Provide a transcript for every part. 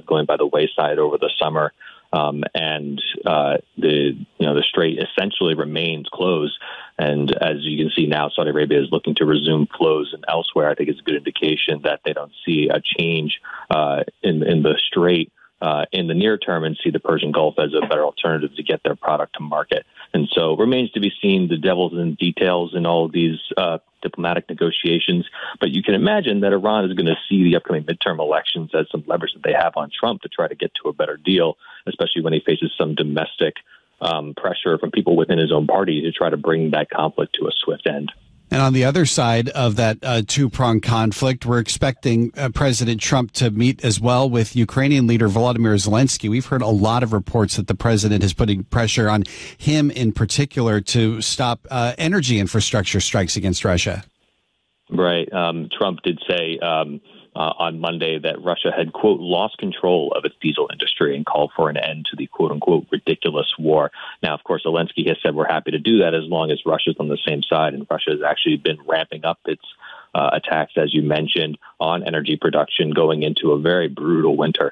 going by the wayside over the summer. The strait essentially remains closed. And as you can see now, Saudi Arabia is looking to resume flows and elsewhere. I think it's a good indication that they don't see a change in the strait in the near term and see the Persian Gulf as a better alternative to get their product to market. And so remains to be seen. The devil's in details in all of these diplomatic negotiations. But you can imagine that Iran is going to see the upcoming midterm elections as some leverage that they have on Trump to try to get to a better deal, especially when he faces some domestic pressure from people within his own party to try to bring that conflict to a swift end. And on the other side of that two-pronged conflict, we're expecting President Trump to meet as well with Ukrainian leader Volodymyr Zelensky. We've heard a lot of reports that the president is putting pressure on him in particular to stop energy infrastructure strikes against Russia. Right. Trump did say on Monday that Russia had, quote, lost control of its diesel industry and called for an end to the, quote unquote, ridiculous war. Now, of course, Zelensky has said we're happy to do that as long as Russia's on the same side. And Russia has actually been ramping up its attacks, as you mentioned, on energy production going into a very brutal winter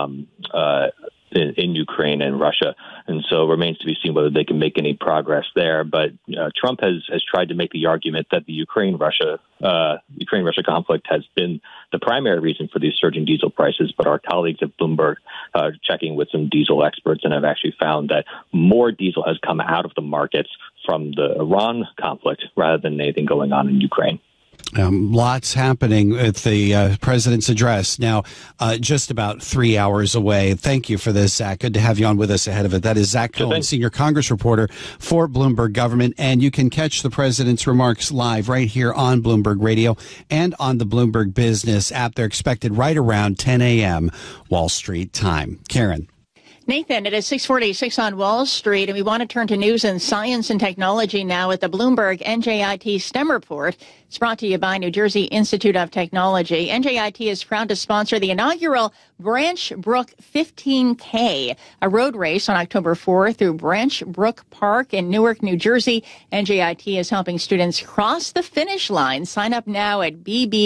in Ukraine and Russia. And so it remains to be seen whether they can make any progress there. But Trump has tried to make the argument that the Ukraine-Russia conflict has been the primary reason for these surging diesel prices. But our colleagues at Bloomberg are checking with some diesel experts and have actually found that more diesel has come out of the markets from the Iran conflict rather than anything going on in Ukraine. Lots happening with the president's address. Now, just about 3 hours away. Thank you for this, Zach. Good to have you on with us ahead of it. That is Zach Cohen, senior Congress reporter for Bloomberg Government. And you can catch the president's remarks live right here on Bloomberg Radio and on the Bloomberg Business app. They're expected right around 10 a.m. Wall Street time. Karen. Nathan, it is 6:46 on Wall Street, and we want to turn to news and science and technology now with the Bloomberg NJIT STEM report. It's brought to you by New Jersey Institute of Technology. NJIT is proud to sponsor the inaugural Branch Brook 15K, a road race on October 4th through Branch Brook Park in Newark, New Jersey. NJIT is helping students cross the finish line. Sign up now at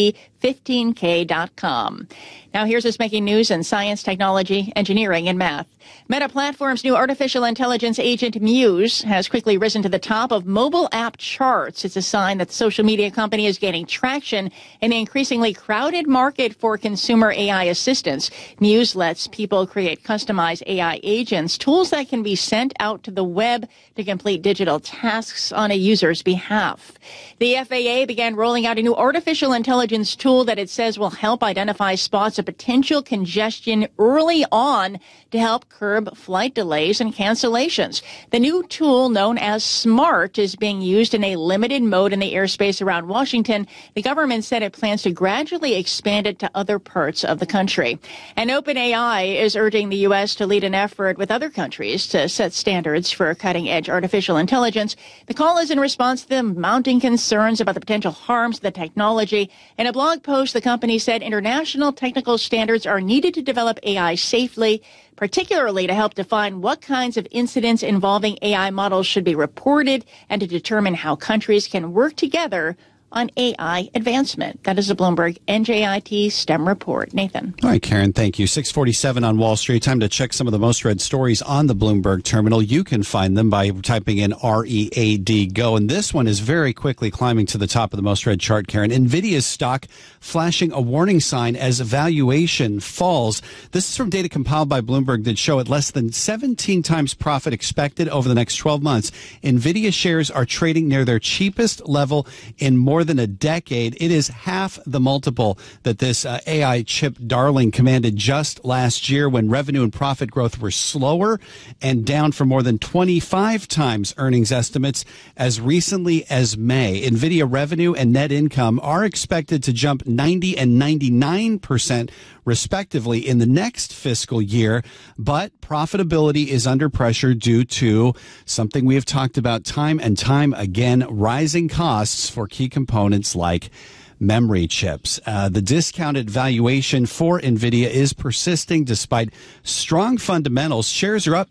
bb15k.com. Now here's what's making news in science, technology, engineering, and math. Meta Platforms' new artificial intelligence agent Muse has quickly risen to the top of mobile app charts. It's a sign that the social media company is gaining traction in the increasingly crowded market for consumer AI assistants. Muse lets people create customized AI agents, tools that can be sent out to the web to complete digital tasks on a user's behalf. The FAA began rolling out a new artificial intelligence tool that it says will help identify spots of potential congestion early on to help curb flight delays and cancellations. The new tool, known as SMART, is being used in a limited mode in the airspace around Washington. The government said it plans to gradually expand it to other parts of the country. And OpenAI is urging the U.S. to lead an effort with other countries to set standards for cutting-edge artificial intelligence. The call is in response to the mounting concerns about the potential harms to the technology. In a blog post, the company said international technical standards are needed to develop AI safely, particularly to help define what kinds of incidents involving AI models should be reported and to determine how countries can work together on AI advancement. That is a Bloomberg NJIT STEM report. Nathan. All right, Karen, thank you. 6:47 on Wall Street. Time to check some of the most read stories on the Bloomberg terminal. You can find them by typing in READ GO. And this one is very quickly climbing to the top of the most read chart, Karen. NVIDIA's stock flashing a warning sign as valuation falls. This is from data compiled by Bloomberg that show at less than 17 times profit expected over the next 12 months. NVIDIA shares are trading near their cheapest level in more than a decade. It is half the multiple that this AI chip darling commanded just last year when revenue and profit growth were slower and down for more than 25 times earnings estimates as recently as May. NVIDIA revenue and net income are expected to jump 90 and 99% respectively in the next fiscal year, but profitability is under pressure due to something we have talked about time and time again, rising costs for key components like memory chips. The discounted valuation for NVIDIA is persisting despite strong fundamentals. Shares are up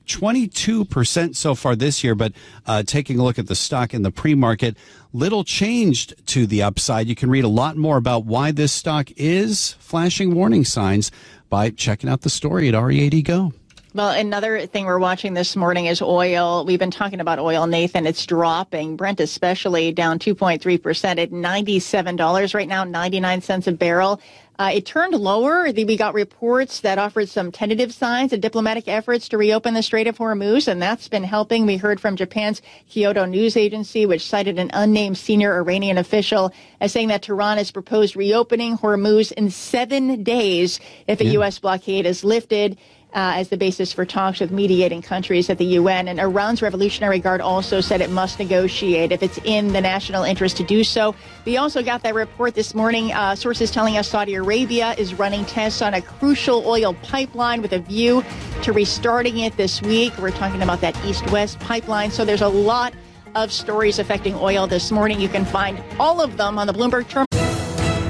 22% so far this year, but taking a look at the stock in the pre-market, little changed to the upside. You can read a lot more about why this stock is flashing warning signs by checking out the story at READ Go. Well, another thing we're watching this morning is oil. We've been talking about oil, Nathan. It's dropping. Brent especially down 2.3% at $97 right now, 99 cents a barrel. It turned lower. We got reports that offered some tentative signs of diplomatic efforts to reopen the Strait of Hormuz, and that's been helping. We heard from Japan's Kyodo News Agency, which cited an unnamed senior Iranian official as saying that Tehran has proposed reopening Hormuz in 7 days if a U.S. blockade is lifted. As the basis for talks with mediating countries at the UN. And Iran's Revolutionary Guard also said it must negotiate if it's in the national interest to do so. We also got that report this morning. Sources telling us Saudi Arabia is running tests on a crucial oil pipeline with a view to restarting it this week. We're talking about that east-west pipeline. So there's a lot of stories affecting oil this morning. You can find all of them on the Bloomberg Terminal.